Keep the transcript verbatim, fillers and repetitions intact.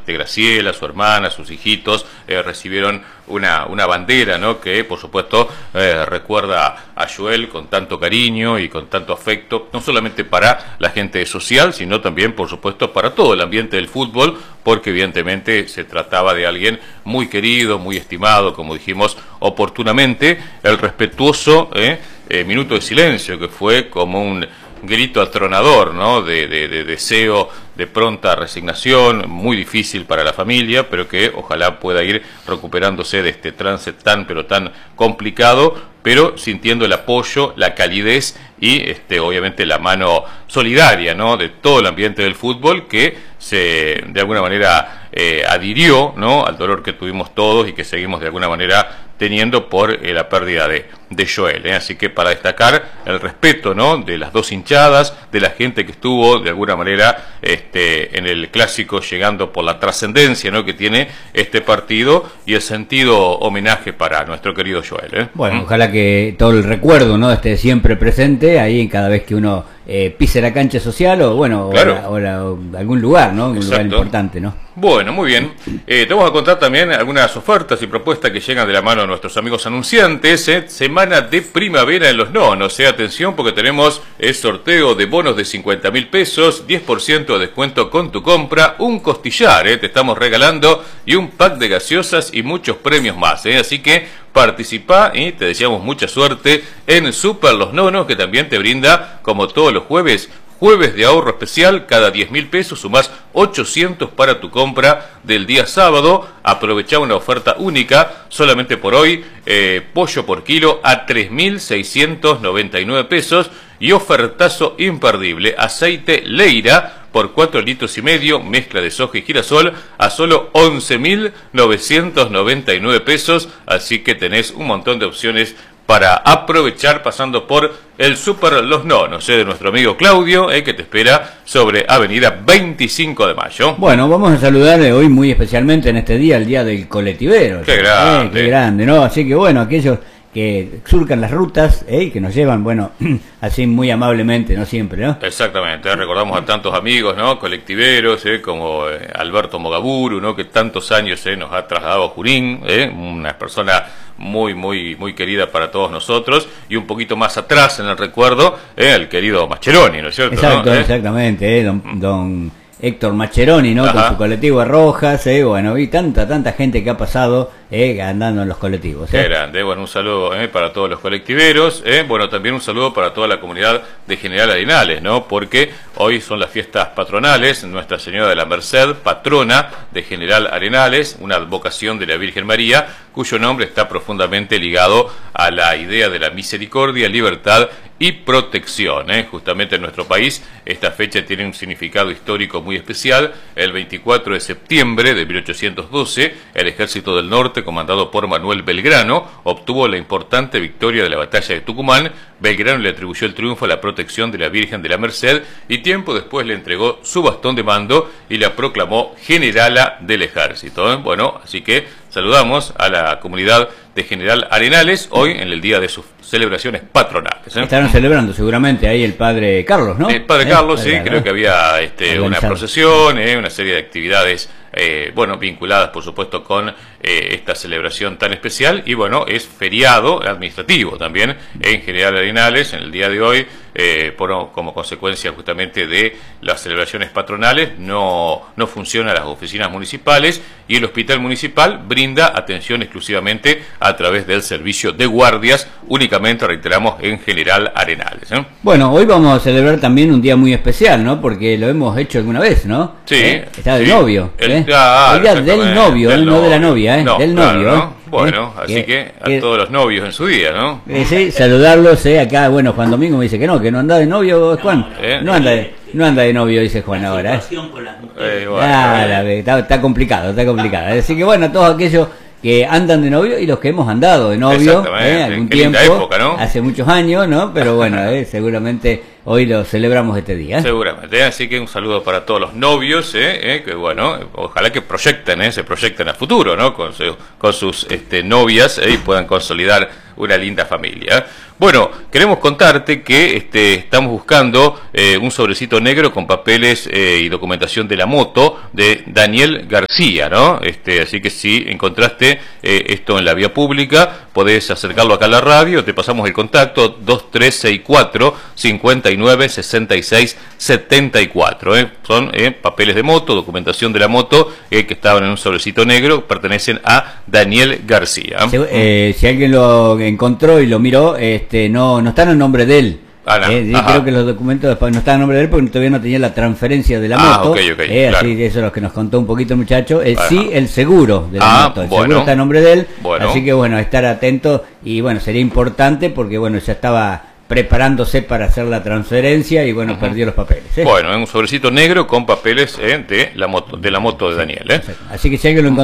este, Graciela, su hermana, sus hijitos, eh, recibieron una, una bandera, ¿no? Que por supuesto eh, recuerda a Joel con tanto cariño y con tanto afecto, no solamente para la gente social, sino también por supuesto para todo el ambiente del fútbol, porque evidentemente se trataba de alguien muy querido, muy estimado, como dijimos oportunamente. El respetuoso eh, eh, minuto de silencio, que fue como un grito atronador, ¿no? de, de, de deseo de pronta resignación, muy difícil para la familia, pero que ojalá pueda ir recuperándose de este trance tan pero tan complicado, pero sintiendo el apoyo, la calidez y este, obviamente la mano solidaria, ¿no? de todo el ambiente del fútbol, que se de alguna manera eh, adhirió, ¿no? al dolor que tuvimos todos y que seguimos de alguna manera teniendo por eh, la pérdida de, de Joel. ¿eh? Así que para destacar el respeto, ¿no? de las dos hinchadas, de la gente que estuvo de alguna manera este, en el clásico, llegando por la trascendencia, ¿no? que tiene este partido y el sentido homenaje para nuestro querido Joel. ¿eh? Bueno, ¿Mm? ojalá que todo el recuerdo, ¿no? esté siempre presente ahí cada vez que uno eh, pise la cancha social o bueno, claro. o, la, o, la, o algún lugar, ¿no? Un lugar importante, ¿no? Bueno, muy bien. Eh, te vamos a contar también algunas ofertas y propuestas que llegan de la mano de nuestros amigos anunciantes. ¿eh? Semana de primavera en Los Nonos. ¿eh? Atención, porque tenemos el sorteo de bonos de cincuenta mil pesos, diez por ciento de descuento con tu compra, un costillar, ¿eh? te estamos regalando, y un pack de gaseosas y muchos premios más. ¿eh? Así que participa y te deseamos mucha suerte en Super Los Nonos, que también te brinda, como todos los jueves, jueves de ahorro especial. Cada diez mil pesos sumás ochocientos para tu compra del día sábado. Aprovechá una oferta única solamente por hoy. Eh, pollo por kilo a tres mil seiscientos noventa y nueve pesos. Y ofertazo imperdible, aceite Leira por cuatro litros y medio, mezcla de soja y girasol, a solo once mil novecientos noventa y nueve pesos. Así que tenés un montón de opciones para aprovechar pasando por el Super Los Nonos, ¿eh? de nuestro amigo Claudio, ¿eh? que te espera sobre Avenida veinticinco de mayo. Bueno, vamos a saludar hoy muy especialmente en este día, el día del colectivero. Qué grande. Eh, qué grande, ¿no? Así que bueno, aquellos que surcan las rutas ¿eh? y que nos llevan, bueno, así muy amablemente, no siempre, ¿no? Exactamente, recordamos a tantos amigos, ¿no? Colectiveros, ¿eh? como eh, Alberto Mogaburu, ¿no? que tantos años ¿eh? nos ha trasladado a Junín, ¿eh? una persona muy, muy, muy querida para todos nosotros, y un poquito más atrás en el recuerdo, ¿eh? el querido Mascheroni, ¿no es cierto? Exacto, ¿no? ¿Eh? exactamente, ¿eh? don, don Héctor Mascheroni, ¿no? Ajá. Con su colectivo a Rojas, ¿eh? bueno, y tanta, tanta gente que ha pasado eh, andando en los colectivos. ¿eh? Qué grande, bueno, un saludo eh, para todos los colectiveros, eh, bueno, también un saludo para toda la comunidad de General Arenales, ¿no? Porque hoy son las fiestas patronales, Nuestra Señora de la Merced, patrona de General Arenales, una advocación de la Virgen María, cuyo nombre está profundamente ligado a la idea de la misericordia, libertad y protección. ¿eh? Justamente en nuestro país esta fecha tiene un significado histórico muy especial. El veinticuatro de septiembre de mil ochocientos doce, el Ejército del Norte, comandado por Manuel Belgrano, obtuvo la importante victoria de la batalla de Tucumán. Belgrano le atribuyó el triunfo a la protección de la Virgen de la Merced y tiempo después le entregó su bastón de mando y la proclamó generala del ejército. ¿eh? Bueno, así que saludamos a la comunidad de General Arenales hoy en el día de sus celebraciones patronales. ¿eh? Estarán celebrando seguramente ahí el padre Carlos, ¿no? El padre ¿Eh? Carlos, sí, Verdad, creo ¿no? que había este, una procesión, eh, una serie de actividades, eh, bueno, vinculadas por supuesto con eh, esta celebración tan especial, y bueno, es feriado administrativo también en General Arenales en el día de hoy, eh, por, como consecuencia justamente de las celebraciones patronales. No, no funcionan las oficinas municipales y el hospital municipal brinda atención exclusivamente a través del servicio de guardias, únicamente, reiteramos, en General Arenales. ¿eh? Bueno, hoy vamos a celebrar también un día muy especial, ¿no? Porque lo hemos hecho alguna vez, ¿no? Sí. ¿Eh? Está del sí. novio. El, ¿eh? claro, el día del novio, del ¿eh? no de la novia, ¿eh? No, del claro, novio. ¿no? ¿eh? Bueno, ¿Eh? así que, que a que, todos los novios en su día, ¿no? Eh, sí, saludarlos, ¿eh? Acá, bueno, Juan Domingo me dice que no, que no anda de novio, Juan. ¿Eh? No anda de, no anda de novio, dice Juan ahora, ¿eh? Eh, bueno, Ah, eh. la ve- está, está complicado, está complicado. Así que bueno, todos aquellos que andan de novio y los que hemos andado de novio Exactamente, ¿eh? algún qué tiempo, linda época, ¿no? hace muchos años, ¿no? Pero bueno, ¿eh? seguramente hoy lo celebramos este día. ¿eh? Seguramente, así que un saludo para todos los novios, ¿eh? ¿eh? que bueno, ojalá que proyecten, ¿eh? se proyecten a futuro, ¿no? Con, su, con sus este, novias ¿eh? y puedan consolidar una linda familia. Bueno, queremos contarte que este, estamos buscando eh, un sobrecito negro con papeles eh, y documentación de la moto de Daniel García, ¿no? Este, así que si encontraste eh, esto en la vía pública, podés acercarlo acá a la radio, te pasamos el contacto dos tres seis cuatro, cinco nueve, seis seis siete cuatro. ¿eh? Son eh, papeles de moto, documentación de la moto eh, que estaban en un sobrecito negro, pertenecen a Daniel García. Si, eh, si alguien lo encontró y lo miró, este, no, no están en nombre de él. Ah, no. eh, creo que los documentos después no estaban en nombre de él porque todavía no tenía la transferencia de la ah, moto. Okay, okay, eh, claro. Así eso es lo que nos contó un poquito el muchacho. Eh, sí, el seguro de la ah, moto. El bueno. seguro está en nombre de él. Bueno. Así que bueno, estar atento y bueno, sería importante porque bueno, ya estaba preparándose para hacer la transferencia y bueno, uh-huh. perdió los papeles. ¿eh? Bueno, en un sobrecito negro con papeles eh, de la moto de la moto de Daniel. ¿eh? Así que si alguien lo encontró